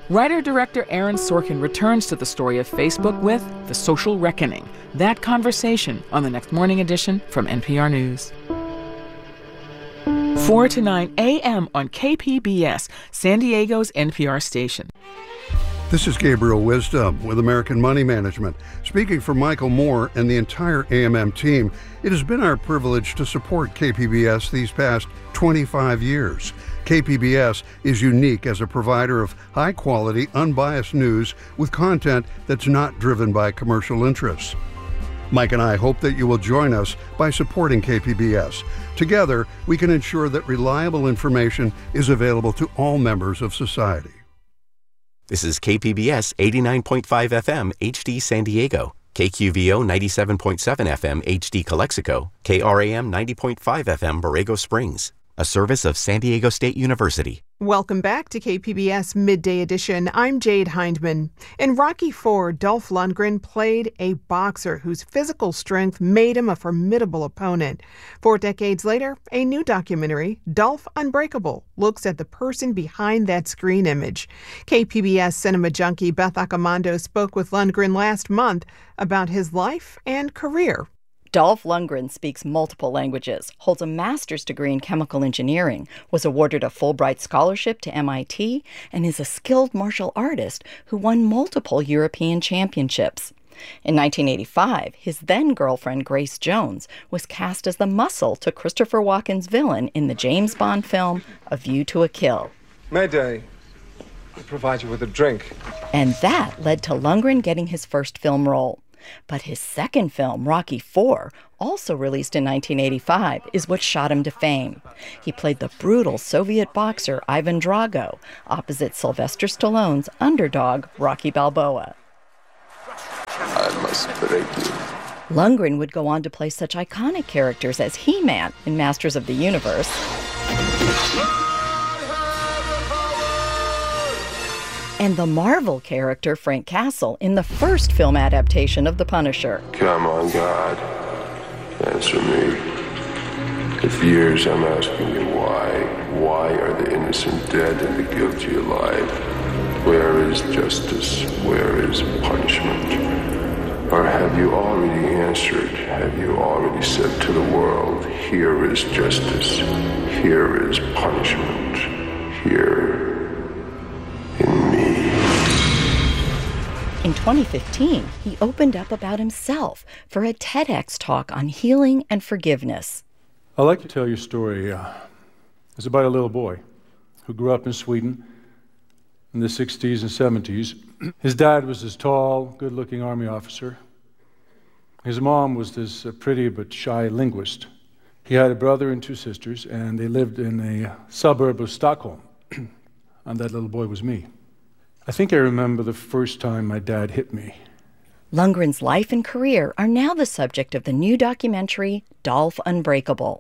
Writer-director Aaron Sorkin returns to the story of Facebook with The Social Reckoning. That conversation on the next morning edition from NPR News. 4 to 9 a.m. on KPBS, San Diego's NPR station. This is Gabriel Wisdom with American Money Management. Speaking for Michael Moore and the entire AMM team, it has been our privilege to support KPBS these past 25 years. KPBS is unique as a provider of high-quality, unbiased news with content that's not driven by commercial interests. Mike and I hope that you will join us by supporting KPBS. Together, we can ensure that reliable information is available to all members of society. This is KPBS 89.5 FM HD San Diego, KQVO 97.7 FM HD Calexico, KRAM 90.5 FM Borrego Springs, a service of San Diego State University. Welcome back to KPBS Midday Edition. I'm Jade Hindman. In Rocky IV, Dolph Lundgren played a boxer whose physical strength made him a formidable opponent. 4 decades later, a new documentary, Dolph Unbreakable, looks at the person behind that screen image. KPBS cinema junkie Beth Accomando spoke with Lundgren last month about his life and career. Dolph Lundgren speaks multiple languages, holds a master's degree in chemical engineering, was awarded a Fulbright scholarship to MIT, and is a skilled martial artist who won multiple European championships. In 1985, his then-girlfriend Grace Jones was cast as the muscle to Christopher Walken's villain in the James Bond film A View to a Kill. Mayday. I'll provide you with a drink. And that led to Lundgren getting his first film role. But his second film, Rocky IV, also released in 1985, is what shot him to fame. He played the brutal Soviet boxer Ivan Drago, opposite Sylvester Stallone's underdog, Rocky Balboa. I must break you. Lundgren would go on to play such iconic characters as He-Man in Masters of the Universe, and the Marvel character Frank Castle in the first film adaptation of The Punisher. Come on, God. Answer me. For years I'm asking you why. Why are the innocent dead and the guilty alive? Where is justice? Where is punishment? Or have you already answered? Have you already said to the world, here is justice, here is punishment, here in me? In 2015, he opened up about himself for a TEDx talk on healing and forgiveness. I'd like to tell you a story. It's about a little boy who grew up in Sweden in the 60s and 70s. His dad was this tall, good-looking army officer. His mom was this pretty but shy linguist. He had a brother and 2 sisters, and they lived in a suburb of Stockholm. And that little boy was me. I think I remember the first time my dad hit me. Lundgren's life and career are now the subject of the new documentary, Dolph Unbreakable.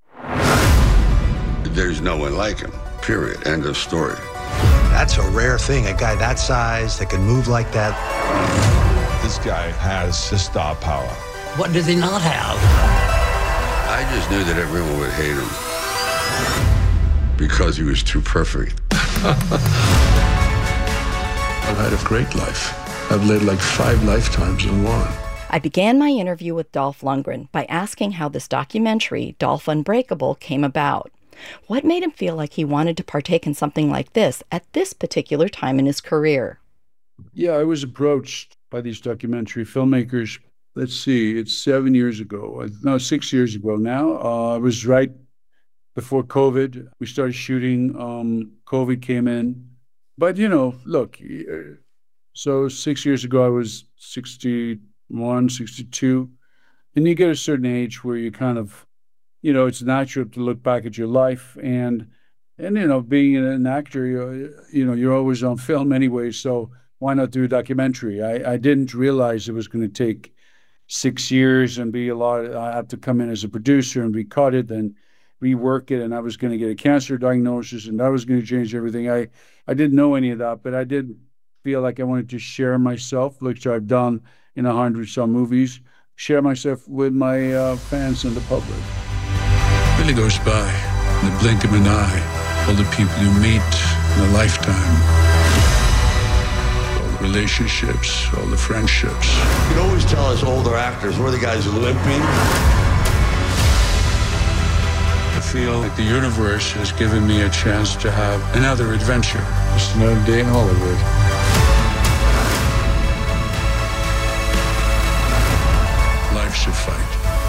There's no one like him, period. End of story. That's a rare thing, a guy that size that can move like that. This guy has the star power. What does he not have? I just knew that everyone would hate him because he was too perfect. I've had a great life. I've led like 5 lifetimes in one. I began my interview with Dolph Lundgren by asking how this documentary, Dolph Unbreakable, came about. What made him feel like he wanted to partake in something like this at this particular time in his career? Yeah, I was approached by these documentary filmmakers. Let's see, it's 7 years ago. No, 6 years ago now. It was right before COVID. We started shooting. COVID came in. But, you know, look, so 6 years ago I was 61, 62. And you get a certain age where you kind of, you know, it's natural to look back at your life. And you know, being an actor, you know, you're always on film anyway. So why not do a documentary? I didn't realize it was going to take 6 years and be a lot. I had to come in as a producer and recut it and rework it. And I was going to get a cancer diagnosis and that was going to change everything. I didn't know any of that, but I did feel like I wanted to share myself, which I've done in 100-some movies, share myself with my fans and the public. It really goes by in the blink of an eye, all the people you meet in a lifetime. relationships, all the friendships. You can always tell us older actors, we're the guys who limping. I feel like the universe has given me a chance to have another adventure. Just another day in Hollywood. Life's a fight.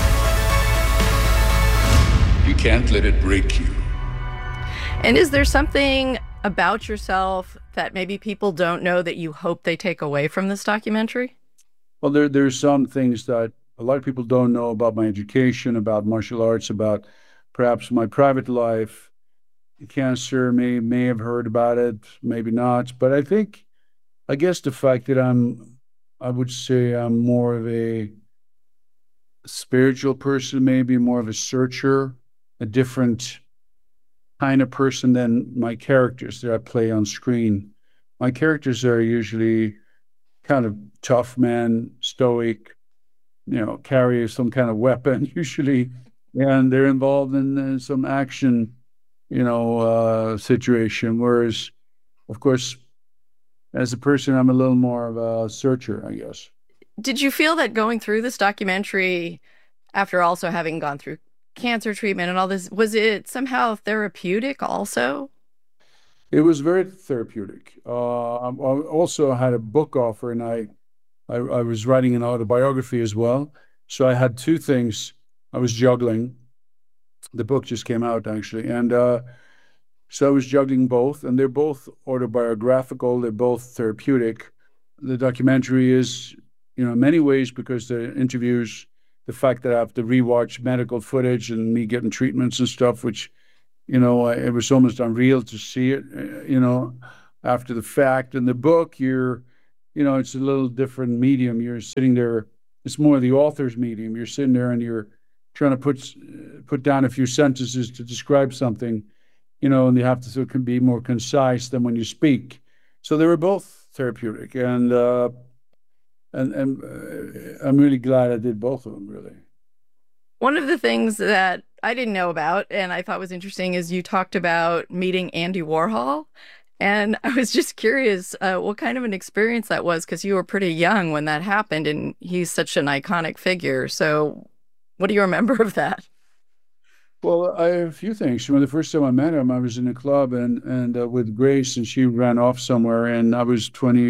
You can't let it break you. And is there something about yourself that maybe people don't know that you hope they take away from this documentary? Well, there's some things that a lot of people don't know about my education, about martial arts, about perhaps my private life. Cancer, may have heard about it, maybe not. But I guess the fact that I would say I'm more of a spiritual person, maybe more of a searcher, a different kind of person than my characters that I play on screen. My characters are usually kind of tough men, stoic, carry some kind of weapon usually, and they're involved in some action, situation. Whereas, of course, as a person, I'm a little more of a searcher, I guess. Did you feel that going through this documentary, after also having gone through cancer treatment and all this, was it somehow therapeutic also? It was very therapeutic. I also had a book offer, and I was writing an autobiography as well. So I had two things I was juggling. The book just came out, actually. And so I was juggling both, and they're both autobiographical. They're both therapeutic. The documentary is, in many ways, because the interviews, the fact that I have to rewatch medical footage and me getting treatments and stuff, which, it was almost unreal to see it, after the fact. In the book, it's a little different medium. You're sitting there, it's more the author's medium. You're sitting there and you're trying to put down a few sentences to describe something, and you have to, so it can be more concise than when you speak. So they were both therapeutic, and I'm really glad I did both of them, really. One of the things that I didn't know about and I thought was interesting is you talked about meeting Andy Warhol. And I was just curious what kind of an experience that was, because you were pretty young when that happened and he's such an iconic figure. So what do you remember of that? Well, I have a few things. When the first time I met him, I was in a club and with Grace, and she ran off somewhere, and I was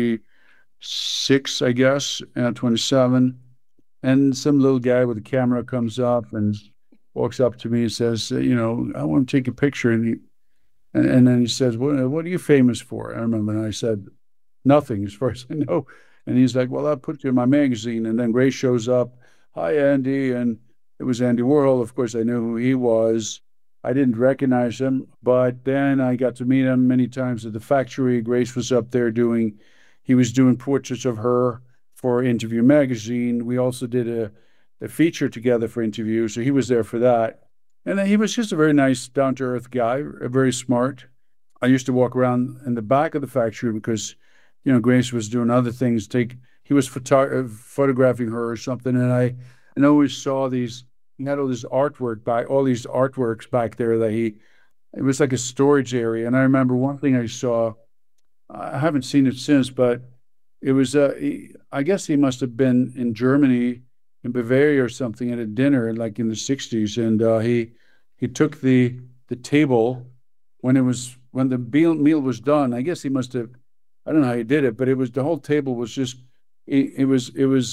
26, I guess, 27. And some little guy with a camera comes up and walks up to me and says, I want to take a picture. And then he says, what are you famous for? I remember, and I said, nothing as far as I know. And he's like, well, I'll put you in my magazine. And then Grace shows up, hi, Andy. And it was Andy Warhol. Of course, I knew who he was. I didn't recognize him, but then I got to meet him many times at the factory. Grace was up there he was doing portraits of her for Interview magazine. We also did a feature together for Interview, so he was there for that. And then he was just a very nice, down-to-earth guy, very smart. I used to walk around in the back of the factory because, Grace was doing other things. He was photographing her or something, and I always saw he had all these artworks back there that it was like a storage area. And I remember one thing I saw, I haven't seen it since, but it was, I guess he must have been in Germany, in Bavaria or something, at a dinner like in the 60s. And he took the table when the meal was done. I guess he must have, I don't know how he did it, but the whole table was just, it was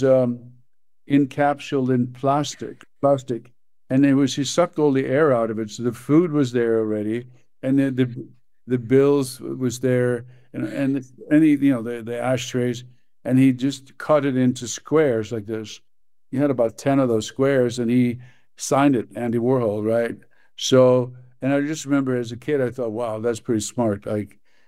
encapsulated in plastic. And he sucked all the air out of it. So the food was there already. And the bills was there, and the ashtrays, and he just cut it into squares like this. He had about 10 of those squares, and he signed it, Andy Warhol, right? So, and I just remember as a kid, I thought, wow, that's pretty smart. I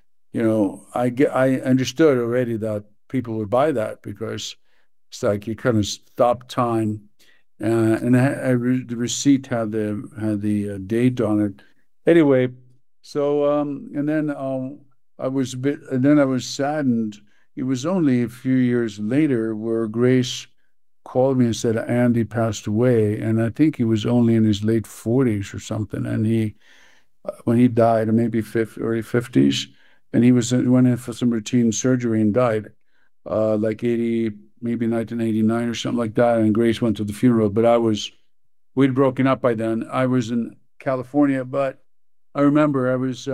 understood already that people would buy that because it's like you kind of stop time, and the receipt had the date on it. Anyway. So, and then I was saddened. It was only a few years later where Grace called me and said Andy passed away, and I think he was only in his late 40s or something. And when he died, or maybe early 50s, and went in for some routine surgery and died. like 80, maybe 1989 or something like that. And Grace went to the funeral, but we'd broken up by then. I was in California, but I remember it was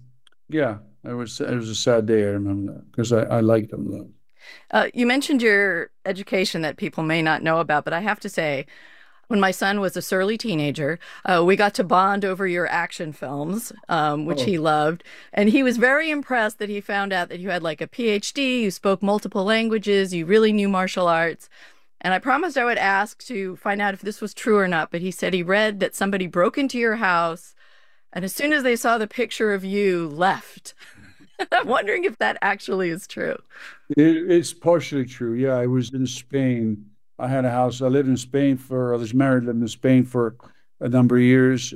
a sad day. I remember that because I liked them. You mentioned your education that people may not know about, but I have to say, when my son was a surly teenager, we got to bond over your action films, which he loved. And he was very impressed that he found out that you had like a PhD, you spoke multiple languages, you really knew martial arts. And I promised I would ask to find out if this was true or not, but he said he read that somebody broke into your house, and as soon as they saw the picture of you, left. I'm wondering if that actually is true. It's partially true. Yeah, I was in Spain. I had a house. I lived in Spain I was married, lived in Spain for a number of years.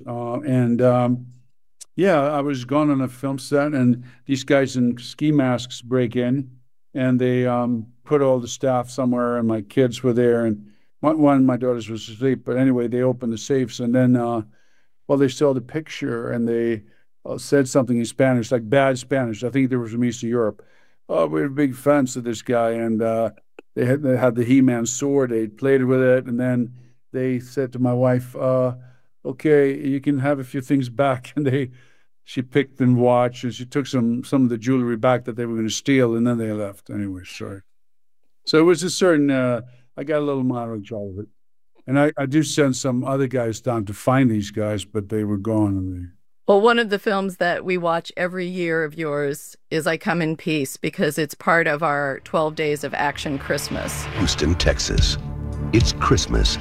I was gone on a film set, and these guys in ski masks break in, and they put all the staff somewhere, and my kids were there, and one of my daughters was asleep. But anyway, they opened the safes, and then, they saw the picture, and they said something in Spanish, like bad Spanish. I think they were from Eastern Europe. Oh, we were big fans of this guy, and they had the He-Man sword. They played with it, and then they said to my wife, "Okay, you can have a few things back." And she picked and watched, and she took some of the jewelry back that they were going to steal, and then they left. Anyway, sorry. So it was a certain. I got a little mileage out of it, and I do send some other guys down to find these guys, but they were gone. And Well, one of the films that we watch every year of yours is I Come in Peace, because it's part of our 12 Days of Action Christmas. Houston, Texas. It's Christmas.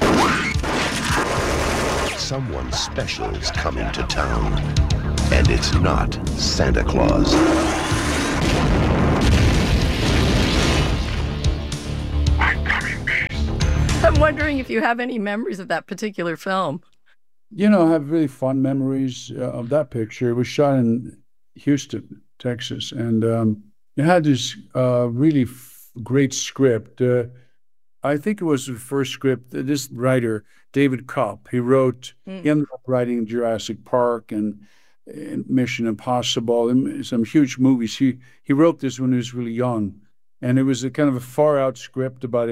Someone special is coming to town. And it's not Santa Claus. I come in peace. I'm wondering if you have any memories of that particular film. I have really fond memories of that picture. It was shot in Houston, Texas, and it had this really great script. I think it was the first script. This writer, David Kopp, he ended up writing Jurassic Park and Mission Impossible and some huge movies. He wrote this when he was really young, and it was a kind of a far-out script about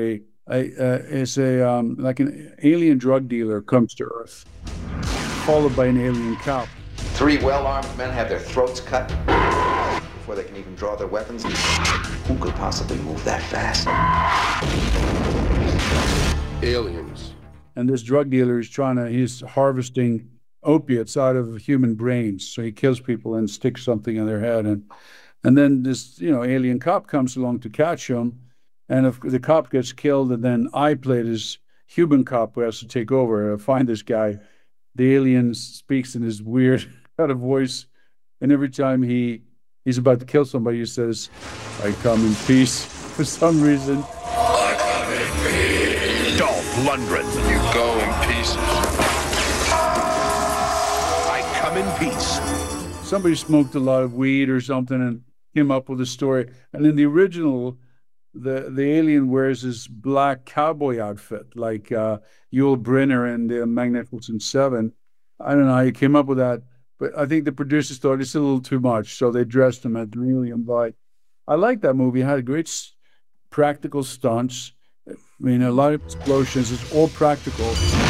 like an alien drug dealer comes to Earth, followed by an alien cop. 3 well-armed men have their throats cut before they can even draw their weapons. Who could possibly move that fast? Aliens. And this drug dealer he's harvesting opiates out of human brains. So he kills people and sticks something in their head. And then this, alien cop comes along to catch him. And if the cop gets killed, and then I play this human cop who has to take over, find this guy. The alien speaks in his weird kind of voice. And every time he's about to kill somebody, he says, "I come in peace," for some reason. I come in peace. Dolph Lundgren. You go in pieces. I come in peace. Somebody smoked a lot of weed or something and came up with a story. And in the original, the alien wears this black cowboy outfit, like Yul Brynner in the Magnificent Seven. I don't know how he came up with that, but I think the producers thought it's a little too much, so they dressed him as an alien. But I like that movie. It had great practical stunts. I mean, a lot of explosions. It's all practical.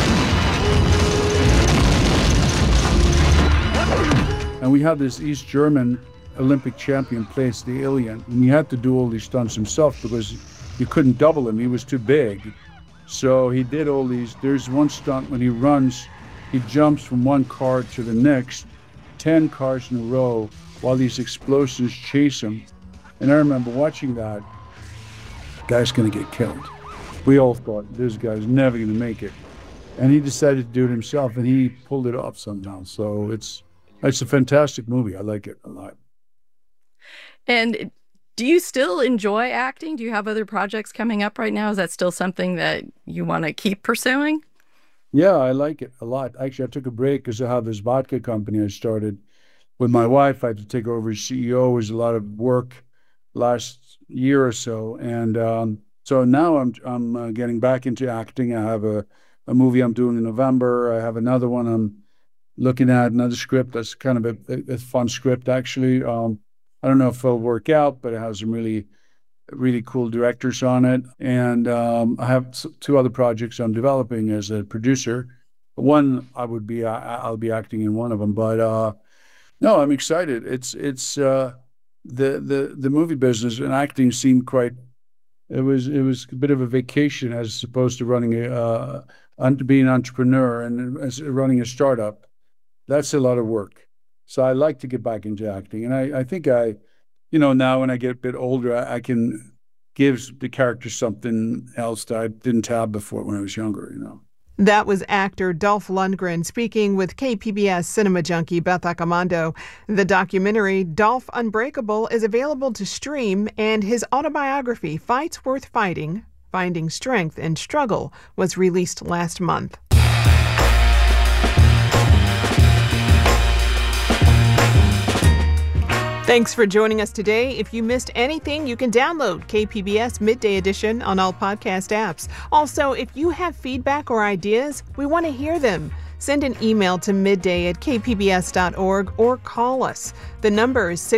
And we had this East German Olympic champion plays the alien, and he had to do all these stunts himself because you couldn't double him. He was too big. So he did all these. There's one stunt when he runs, he jumps from one car to the next, 10 cars in a row, while these explosions chase him. And I remember watching that. Guy's going to get killed. We all thought, this guy's never going to make it. And he decided to do it himself, and he pulled it off somehow. So it's a fantastic movie. I like it a lot. And do you still enjoy acting? Do you have other projects coming up right now? Is that still something that you want to keep pursuing? Yeah, I like it a lot. Actually, I took a break because I have this vodka company I started with my wife. I had to take over as CEO. It was a lot of work last year or so. And so now I'm getting back into acting. I have a movie I'm doing in November. I have another one I'm looking at, another script that's kind of a fun script, actually. I don't know if it'll work out, but it has some really really cool directors on it. And I have 2 other projects I'm developing as a producer. One, I'll be acting in one of them. But no, I'm excited. It's the movie business and acting seemed quite. It was a bit of a vacation as opposed to running being an entrepreneur and as running a startup. That's a lot of work. So I like to get back into acting, and I think now when I get a bit older, I can give the character something else that I didn't have before when I was younger. That was actor Dolph Lundgren speaking with KPBS cinema junkie Beth Accomando. The documentary Dolph Unbreakable is available to stream, and his autobiography Fights Worth Fighting, Finding Strength and Struggle was released last month. Thanks for joining us today. If you missed anything, you can download KPBS Midday Edition on all podcast apps. Also, if you have feedback or ideas, we want to hear them. Send an email to midday@kpbs.org or call us. The number is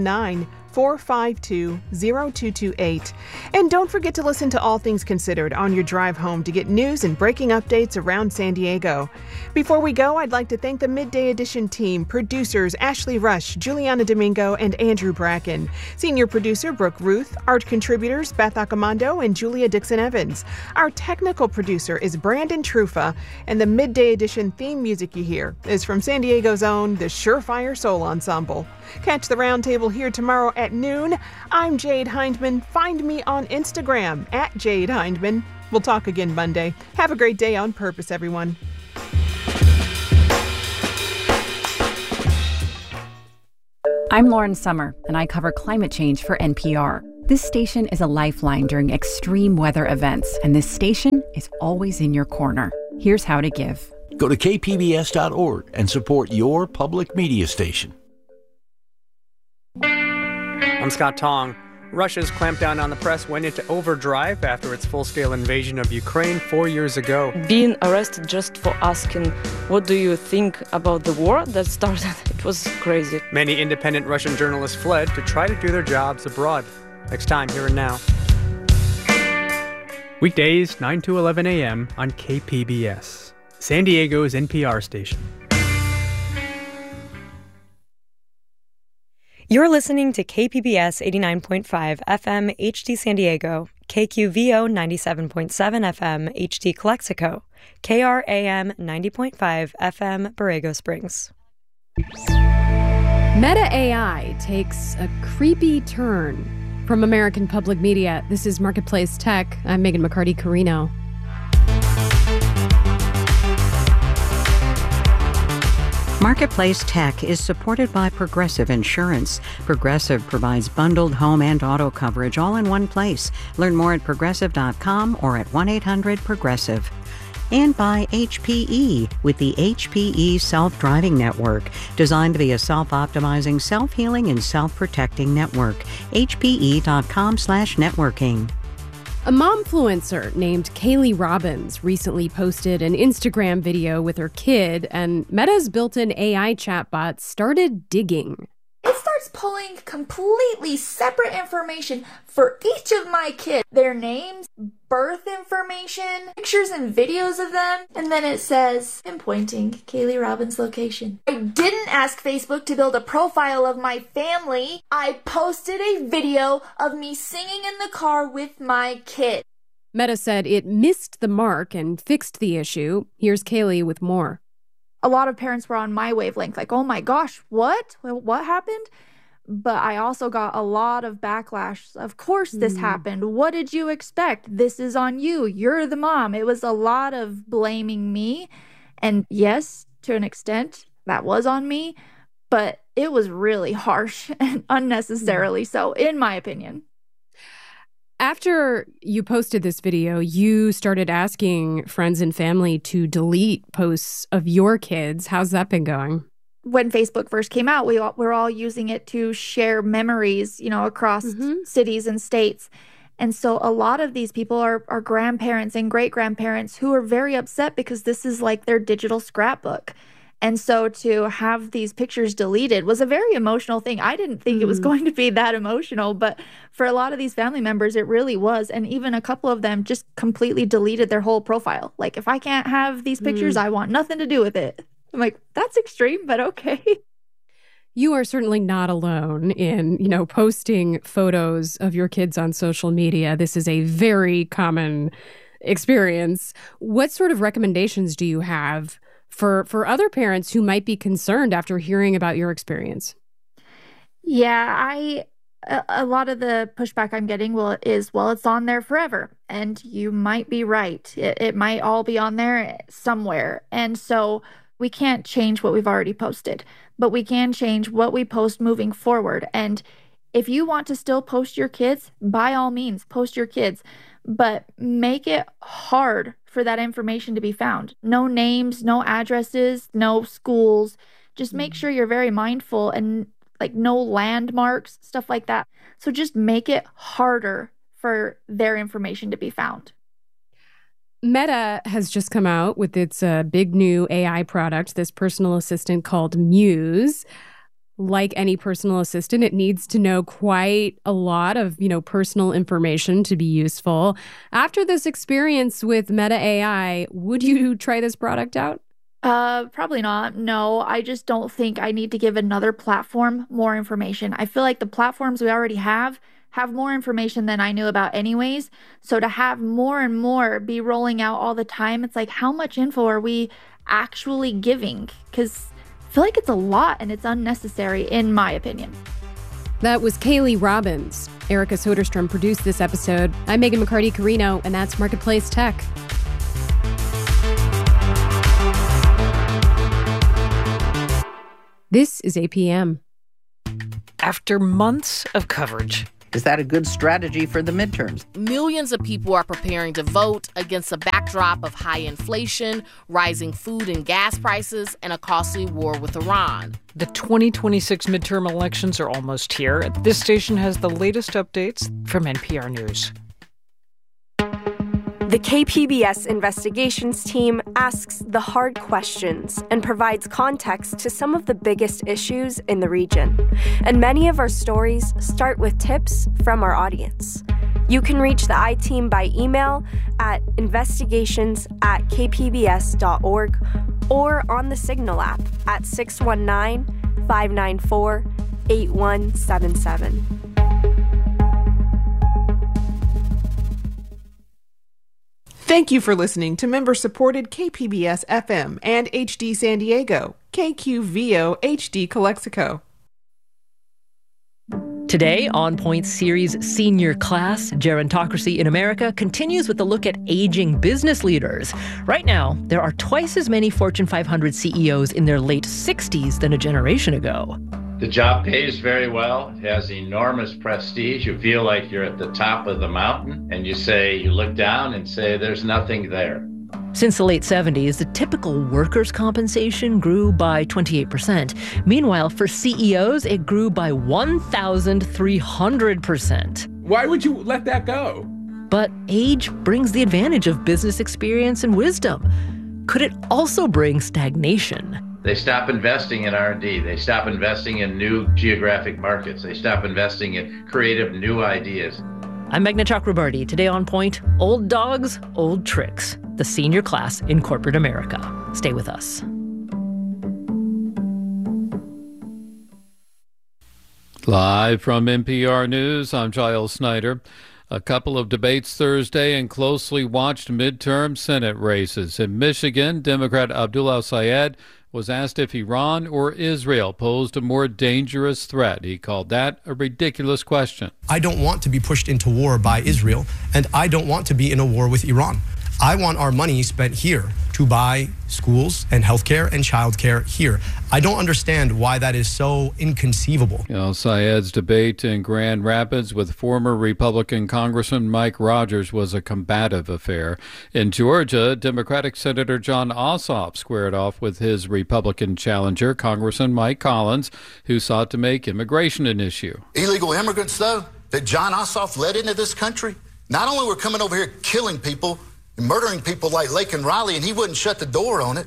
619-452-0228. And don't forget to listen to All Things Considered on your drive home to get news and breaking updates around San Diego. Before we go, I'd like to thank the Midday Edition team, producers Ashley Rush, Juliana Domingo, and Andrew Bracken, senior producer Brooke Ruth, art contributors Beth Accomando and Julia Dixon-Evans. Our technical producer is Brandon Trufa, and the Midday Edition theme music you hear is from San Diego's own The Surefire Soul Ensemble. Catch the roundtable here tomorrow at noon. I'm Jade Hindman. Find me on Instagram @Jade Hindman. We'll talk again Monday. Have a great day on purpose, everyone. I'm Lauren Summer, and I cover climate change for NPR. This station is a lifeline during extreme weather events, and this station is always in your corner. Here's how to give. Go to kpbs.org and support your public media station. I'm Scott Tong. Russia's clampdown on the press went into overdrive after its full-scale invasion of Ukraine 4 years ago. Being arrested just for asking, what do you think about the war that started? It was crazy. Many independent Russian journalists fled to try to do their jobs abroad. Next time, Here and Now. Weekdays, 9 to 11 a.m. on KPBS, San Diego's NPR station. You're listening to KPBS 89.5 FM HD San Diego, KQVO 97.7 FM HD Calexico, KRAM 90.5 FM Borrego Springs. Meta AI takes a creepy turn. From American Public Media, this is Marketplace Tech. I'm Megan McCarty-Carino. Marketplace Tech is supported by Progressive Insurance. Progressive provides bundled home and auto coverage all in one place. Learn more at progressive.com or at 1-800-PROGRESSIVE. And by HPE with the HPE Self-Driving Network, designed to be a self-optimizing, self-healing, and self-protecting network. HPE.com/networking. A momfluencer named Kaylee Robbins recently posted an Instagram video with her kid, and Meta's built-in AI chatbot started digging. It starts pulling completely separate information for each of my kids. Their names, birth information, pictures and videos of them, and then it says, pinpointing Kaylee Robbins' location. I didn't ask Facebook to build a profile of my family. I posted a video of me singing in the car with my kid. Meta said it missed the mark and fixed the issue. Here's Kaylee with more. A lot of parents were on my wavelength, like, oh my gosh, what? What happened? But I also got a lot of backlash. Of course this happened. What did you expect? This is on you. You're the mom. It was a lot of blaming me. And yes, to an extent, that was on me. But it was really harsh and unnecessarily so, in my opinion. After you posted this video, you started asking friends and family to delete posts of your kids. How's that been going? When Facebook first came out, we were all using it to share memories, across cities and states. And so a lot of these people are grandparents and great-grandparents who are very upset because this is like their digital scrapbook. And so to have these pictures deleted was a very emotional thing. I didn't think it was going to be that emotional, but for a lot of these family members, it really was. And even a couple of them just completely deleted their whole profile. Like, if I can't have these pictures, I want nothing to do with it. I'm like, that's extreme, but okay. You are certainly not alone in, posting photos of your kids on social media. This is a very common experience. What sort of recommendations do you have for other parents who might be concerned after hearing about your experience? Yeah, a lot of the pushback I'm getting is it's on there forever. And you might be right. It might all be on there somewhere. And so we can't change what we've already posted, but we can change what we post moving forward. And if you want to still post your kids, by all means, post your kids, but make it hard for that information to be found. No names, no addresses, no schools. Just make sure you're very mindful and like no landmarks, stuff like that. So just make it harder for their information to be found. Meta has just come out with its big new AI product, this personal assistant called Muse. Like any personal assistant, it needs to know quite a lot of, personal information to be useful. After this experience with Meta AI, would you try this product out? Probably not. No, I just don't think I need to give another platform more information. I feel like the platforms we already have more information than I knew about anyways. So to have more and more be rolling out all the time, it's like, how much info are we actually giving? Because I feel like it's a lot and it's unnecessary, in my opinion. That was Kaylee Robbins. Erica Soderstrom produced this episode. I'm Megan McCarty-Carino, and that's Marketplace Tech. This is APM. After months of coverage, is that a good strategy for the midterms? Millions of people are preparing to vote against a backdrop of high inflation, rising food and gas prices, and a costly war with Iran. The 2026 midterm elections are almost here. This station has the latest updates from NPR News. The KPBS investigations team asks the hard questions and provides context to some of the biggest issues in the region. And many of our stories start with tips from our audience. You can reach the I-Team by email at investigations@kpbs.org or on the Signal app at 619-594-8177. Thank you for listening to member-supported KPBS FM and HD San Diego, KQVO HD Calexico. Today, On Point series Senior Class, Gerontocracy in America continues with a look at aging business leaders. Right now, there are twice as many Fortune 500 CEOs in their late 60s than a generation ago. The job pays very well. It has enormous prestige. You feel like you're at the top of the mountain, and you look down and say, there's nothing there. Since the late 70s, the typical workers' compensation grew by 28%. Meanwhile, for CEOs, it grew by 1,300%. Why would you let that go? But age brings the advantage of business experience and wisdom. Could it also bring stagnation? They stop investing in R&D. They stop investing in new geographic markets. They stop investing in creative new ideas. I'm Meghna Chakrabarty. Today on Point, old dogs, old tricks. The senior class in corporate America. Stay with us. Live from NPR News, I'm Giles Snyder. A couple of debates Thursday and closely watched midterm Senate races. In Michigan, Democrat Abdullah Syed was asked if Iran or Israel posed a more dangerous threat. He called that a ridiculous question. I don't want to be pushed into war by Israel, and I don't want to be in a war with Iran. I want our money spent here to buy schools and healthcare and childcare here. I don't understand why that is so inconceivable. Syed's debate in Grand Rapids with former Republican Congressman Mike Rogers was a combative affair. In Georgia, Democratic Senator Jon Ossoff squared off with his Republican challenger, Congressman Mike Collins, who sought to make immigration an issue. Illegal immigrants, though, that Jon Ossoff led into this country, not only were coming over here killing people, murdering people like Laken Riley, and he wouldn't shut the door on it.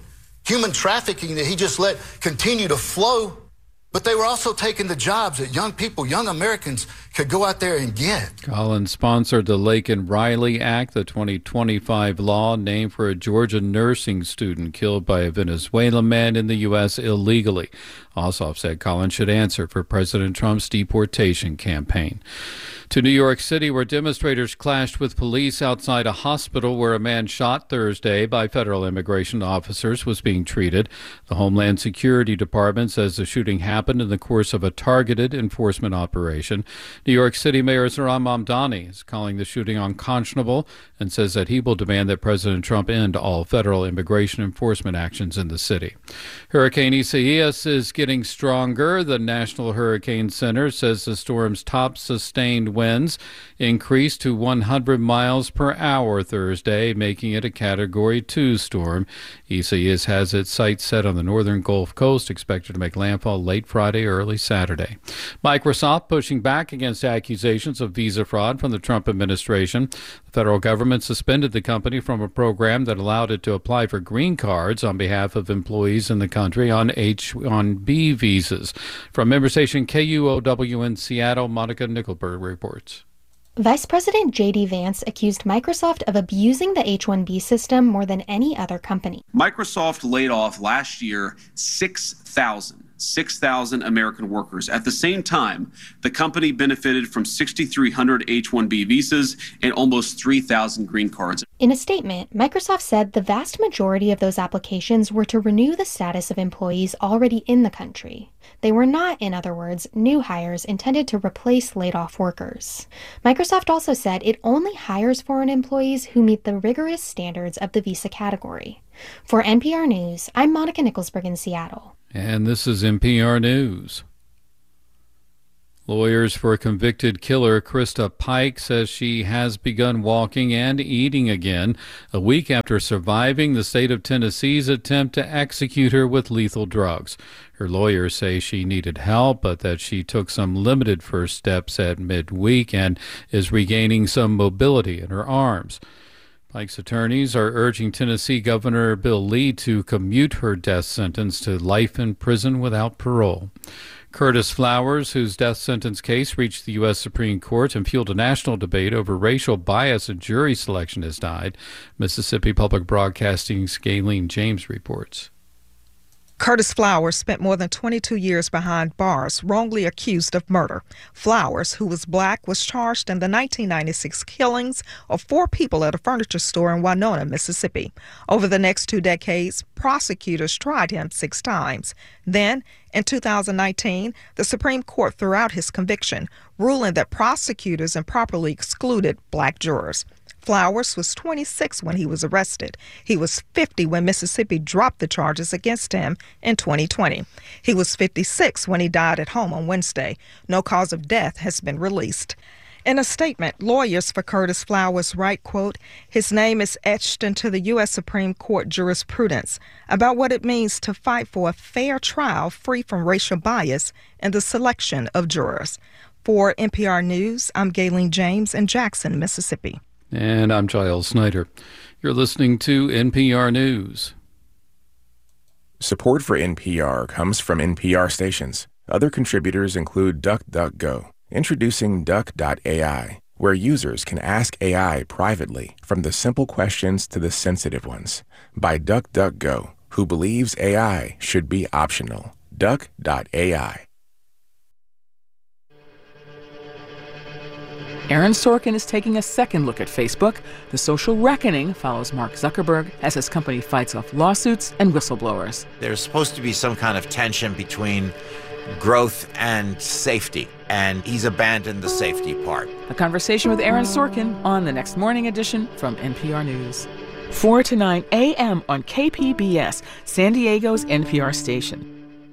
human trafficking that he just let continue to flow. But they were also taking the jobs that young people, young Americans, could go out there and get. Collins sponsored the Laken Riley Act, the 2025 law named for a Georgia nursing student killed by a Venezuelan man in the U.S. illegally. Ossoff said Collins should answer for President Trump's deportation campaign. To New York City, where demonstrators clashed with police outside a hospital where a man shot Thursday by federal immigration officers was being treated. The Homeland Security Department says the shooting happened in the course of a targeted enforcement operation. New York City Mayor Zohran Mamdani is calling the shooting unconscionable and says that he will demand that President Trump end all federal immigration enforcement actions in the city. Hurricane Isaias is getting stronger. The National Hurricane Center says the storm's top sustained winds increased to 100 miles per hour Thursday, making it a Category 2 storm. Isaias has its sights set on the northern Gulf Coast, expected to make landfall late Friday, early Saturday. Microsoft pushing back against accusations of visa fraud from the Trump administration. The federal government suspended the company from a program that allowed it to apply for green cards on behalf of employees in the country on H-1B visas. From member station KUOW in Seattle, Monica Nickelberg reports. Vice President J.D. Vance accused Microsoft of abusing the H-1B system more than any other company. Microsoft laid off last year 6,000 American workers. At the same time, the company benefited from 6,300 H-1B visas and almost 3,000 green cards. In a statement, Microsoft said the vast majority of those applications were to renew the status of employees already in the country. They were not, in other words, new hires intended to replace laid-off workers. Microsoft also said it only hires foreign employees who meet the rigorous standards of the visa category. For NPR News, I'm Monica Nickelberg in Seattle. And this is NPR News. Lawyers for convicted killer Krista Pike says she has begun walking and eating again a week after surviving the state of Tennessee's attempt to execute her with lethal drugs. Her lawyers say she needed help, but that she took some limited first steps at midweek and is regaining some mobility in her arms. Pike's attorneys are urging Tennessee Governor Bill Lee to commute her death sentence to life in prison without parole. Curtis Flowers, whose death sentence case reached the U.S. Supreme Court and fueled a national debate over racial bias in jury selection, has died. Mississippi Public Broadcasting's Gayleen James reports. Curtis Flowers spent more than 22 years behind bars, wrongly accused of murder. Flowers, who was black, was charged in the 1996 killings of 4 people at a furniture store in Winona, Mississippi. Over the next 2 decades, prosecutors tried him 6 times. Then, in 2019, the Supreme Court threw out his conviction, ruling that prosecutors improperly excluded black jurors. Flowers was 26 when he was arrested. He was 50 when Mississippi dropped the charges against him in 2020. He was 56 when he died at home on Wednesday. No cause of death has been released. In a statement, lawyers for Curtis Flowers write, quote, "His name is etched into the U.S. Supreme Court jurisprudence about what it means to fight for a fair trial free from racial bias in the selection of jurors." For NPR News, I'm Gayleen James in Jackson, Mississippi. And I'm Giles Snyder. You're listening to NPR News. Support for NPR comes from NPR stations. Other contributors include DuckDuckGo. Introducing Duck.ai, where users can ask AI privately, from the simple questions to the sensitive ones. By DuckDuckGo, who believes AI should be optional. Duck.ai. Aaron Sorkin is taking a second look at Facebook. The social reckoning follows Mark Zuckerberg as his company fights off lawsuits and whistleblowers. There's supposed to be some kind of tension between growth and safety, and he's abandoned the safety part. A conversation with Aaron Sorkin on the next morning edition from NPR News. 4 to 9 a.m. on KPBS, San Diego's NPR station.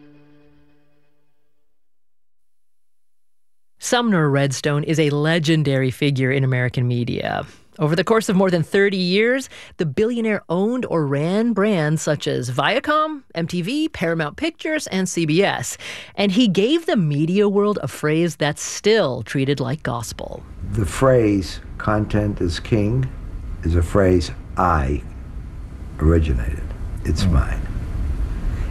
Sumner Redstone is a legendary figure in American media. Over the course of more than 30 years, the billionaire owned or ran brands such as Viacom, MTV, Paramount Pictures, and CBS. And he gave the media world a phrase that's still treated like gospel. The phrase, content is king, is a phrase I originated. It's mine.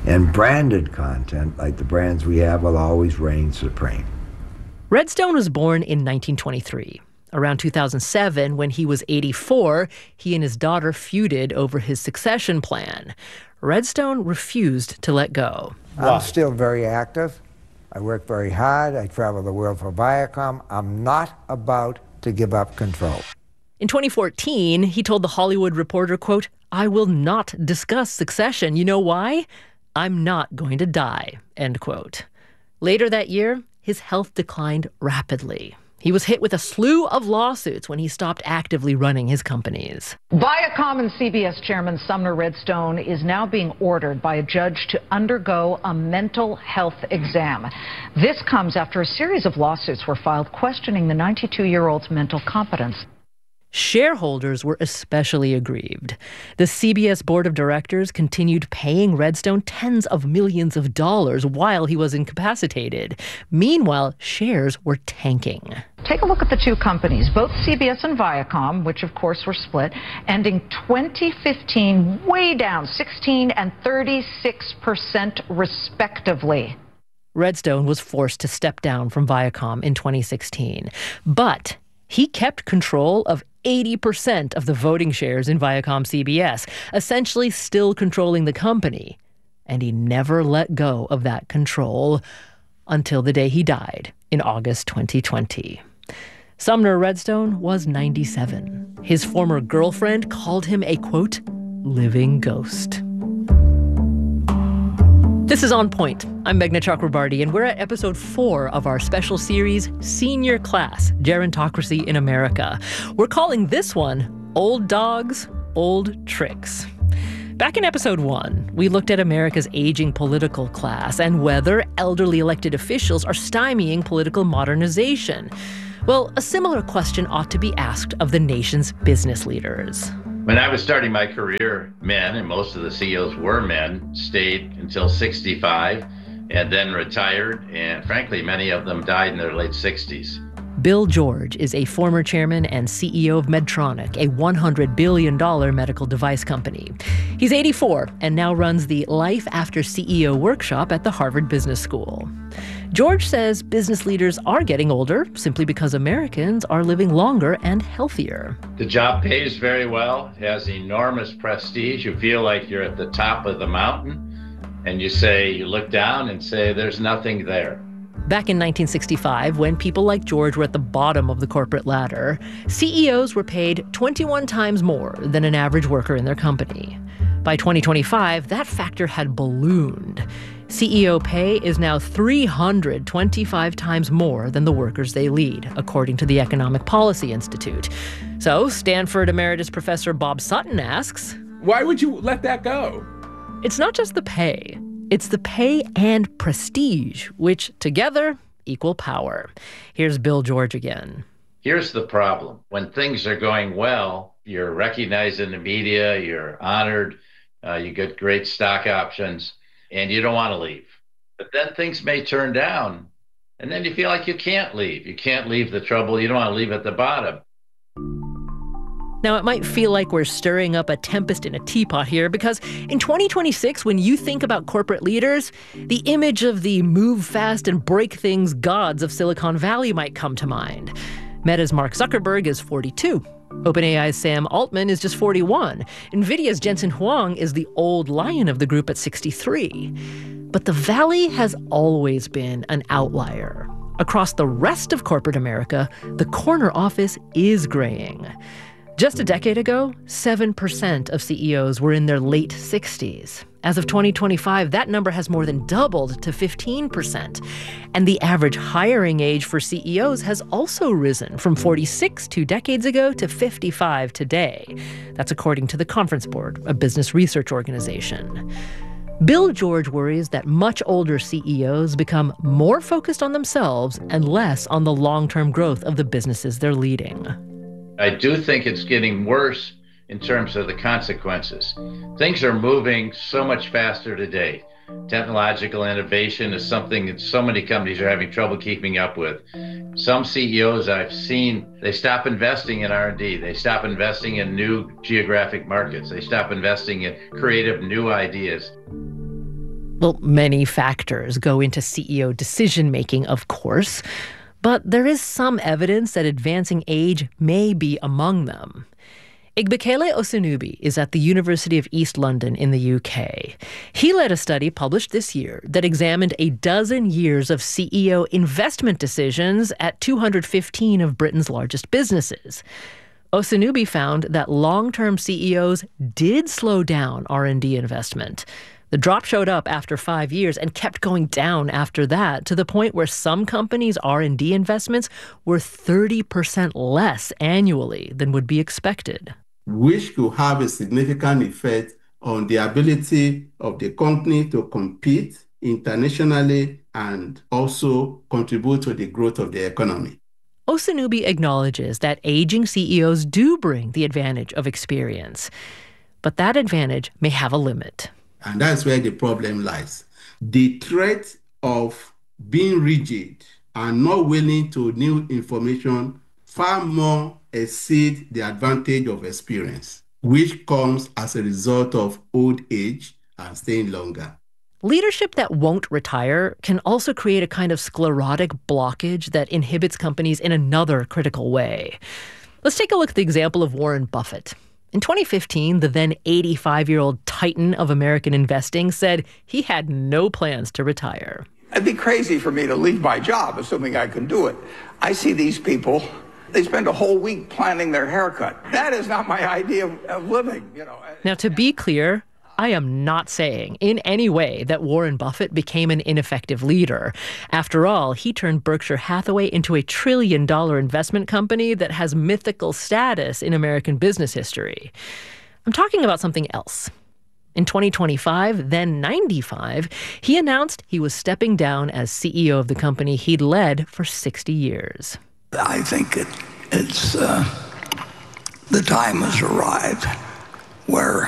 And branded content, like the brands we have, will always reign supreme. Redstone was born in 1923. Around 2007, when he was 84, he and his daughter feuded over his succession plan. Redstone refused to let go. I'm still very active. I work very hard. I travel the world for Viacom. I'm not about to give up control. In 2014, he told The Hollywood Reporter, quote, "I will not discuss succession. You know why? I'm not going to die," end quote. Later that year, his health declined rapidly. He was hit with a slew of lawsuits when he stopped actively running his companies. Viacom and CBS Chairman Sumner Redstone is now being ordered by a judge to undergo a mental health exam. This comes after a series of lawsuits were filed questioning the 92-year-old's mental competence. Shareholders were especially aggrieved. The CBS board of directors continued paying Redstone tens of millions of dollars while he was incapacitated. Meanwhile, shares were tanking. Take a look at the two companies, both CBS and Viacom, which of course were split, ending 2015 way down 16% and 36% respectively. Redstone was forced to step down from Viacom in 2016, but he kept control of 80% of the voting shares in Viacom CBS, essentially still controlling the company. And he never let go of that control until the day he died in August 2020. Sumner Redstone was 97. His former girlfriend called him a, quote, living ghost. This is On Point. I'm Meghna Chakrabarty, and we're at episode 4 of our special series, Senior Class, Gerontocracy in America. We're calling this one, Old Dogs, Old Tricks. Back in episode 1, we looked at America's aging political class and whether elderly elected officials are stymieing political modernization. Well, a similar question ought to be asked of the nation's business leaders. When I was starting my career, men, and most of the CEOs were men, stayed until 65 and then retired. And frankly, many of them died in their late 60s. Bill George is a former chairman and CEO of Medtronic, a $100 billion medical device company. He's 84 and now runs the Life After CEO workshop at the Harvard Business School. George says business leaders are getting older simply because Americans are living longer and healthier. The job pays very well, has enormous prestige. You feel like you're at the top of the mountain, and you look down and say, there's nothing there. Back in 1965, when people like George were at the bottom of the corporate ladder, CEOs were paid 21 times more than an average worker in their company. By 2025, that factor had ballooned. CEO pay is now 325 times more than the workers they lead, according to the Economic Policy Institute. So Stanford Emeritus Professor Bob Sutton asks, why would you let that go? It's not just the pay. It's the pay and prestige, which together equal power. Here's Bill George again. Here's the problem. When things are going well, you're recognized in the media, you're honored, you get great stock options, and you don't want to leave. But then things may turn down, and then you feel like you can't leave. You can't leave the trouble. You don't want to leave at the bottom. Now, it might feel like we're stirring up a tempest in a teapot here because in 2026, when you think about corporate leaders, the image of the move fast and break things gods of Silicon Valley might come to mind. Meta's Mark Zuckerberg is 42. OpenAI's Sam Altman is just 41. NVIDIA's Jensen Huang is the old lion of the group at 63. But the Valley has always been an outlier. Across the rest of corporate America, the corner office is graying. Just a decade ago, 7% of CEOs were in their late 60s. As of 2025, that number has more than doubled to 15%. And the average hiring age for CEOs has also risen from 46 2 decades ago to 55 today. That's according to the Conference Board, a business research organization. Bill George worries that much older CEOs become more focused on themselves and less on the long-term growth of the businesses they're leading. I do think it's getting worse in terms of the consequences. Things are moving so much faster today. Technological innovation is something that so many companies are having trouble keeping up with. Some CEOs I've seen, they stop investing in R&D. They stop investing in new geographic markets. They stop investing in creative new ideas. Well, many factors go into CEO decision-making, of course, but there is some evidence that advancing age may be among them. Igbekele Osunubi is at the University of East London in the UK. He led a study published this year that examined a dozen years of CEO investment decisions at 215 of Britain's largest businesses. Osunubi found that long-term CEOs did slow down R&D investment. The drop showed up after 5 years and kept going down after that, to the point where some companies' R&D investments were 30% less annually than would be expected. Which could have a significant effect on the ability of the company to compete internationally and also contribute to the growth of the economy. Osunubi acknowledges that aging CEOs do bring the advantage of experience, but that advantage may have a limit. And that's where the problem lies. The threat of being rigid and not willing to new information far more exceed the advantage of experience, which comes as a result of old age and staying longer. Leadership that won't retire can also create a kind of sclerotic blockage that inhibits companies in another critical way. Let's take a look at the example of Warren Buffett. In 2015, the then 85-year-old titan of American investing said he had no plans to retire. It'd be crazy for me to leave my job, assuming I can do it. I see these people, they spend a whole week planning their haircut. That is not my idea of living, Now, to be clear, I am not saying in any way that Warren Buffett became an ineffective leader. After all, he turned Berkshire Hathaway into a $1 trillion investment company that has mythical status in American business history. I'm talking about something else. In 2025, then 95, he announced he was stepping down as CEO of the company he'd led for 60 years. I think it's the time has arrived where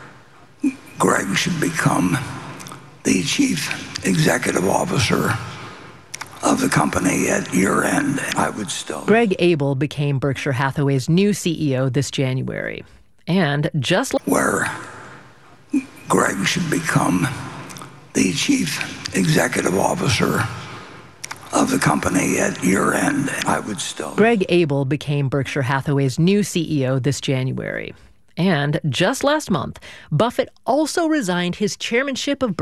Greg should become the chief executive officer of the company at year end. I would still. Greg Abel became Berkshire Hathaway's new CEO this January. And just where Greg should become the chief executive officer of the company at year end. I would still. Greg Abel became Berkshire Hathaway's new CEO this January. And just last month, Buffett also resigned his chairmanship of